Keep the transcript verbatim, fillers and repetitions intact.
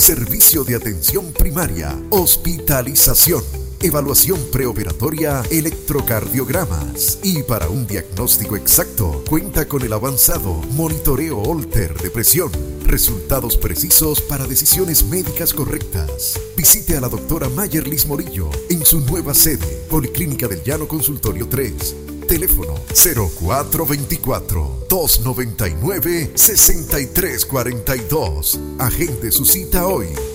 servicio de atención primaria, hospitalización, evaluación preoperatoria, electrocardiogramas y para un diagnóstico exacto cuenta con el avanzado monitoreo Holter de presión. Resultados precisos para decisiones médicas correctas. Visite a la doctora Mayerlis Morillo en su nueva sede, Policlínica del Llano Consultorio tres. Teléfono cero cuatro dos cuatro, dos nueve nueve, seis tres cuatro dos. Agende su cita hoy.